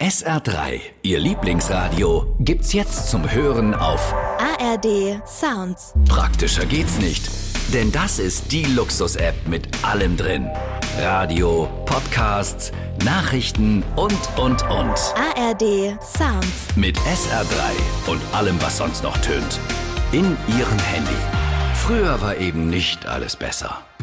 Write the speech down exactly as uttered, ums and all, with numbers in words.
S R drei, Ihr Lieblingsradio, gibt's jetzt zum Hören auf A R D Sounds. Praktischer geht's nicht, denn das ist die Luxus-App mit allem drin. Radio, Podcasts, Nachrichten und, und, und. A R D Sounds. Mit S R drei und allem, was sonst noch tönt. In Ihrem Handy. Früher war eben nicht alles besser.